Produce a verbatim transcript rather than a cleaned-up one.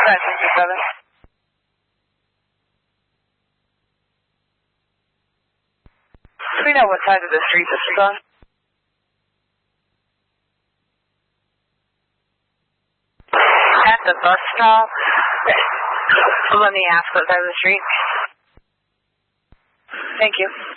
Right, thank you, seven. Do we know what side of the street this is on? At the bus stop. Okay. Let me ask what side of the street. Thank you.